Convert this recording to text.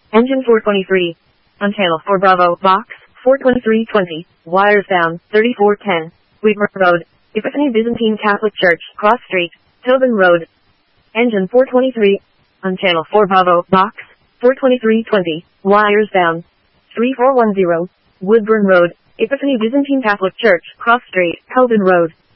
Engine 423. On channel 4 Bravo, box 42320, wires down, 3410, Weaver Road, Epiphany Byzantine Catholic Church, Cross Street, Tobin Road. Engine 423. On channel 4 Bravo, box 42320, wires down, 3410, Woodburn Road, Epiphany Byzantine Catholic Church, Cross Street, Tobin Road.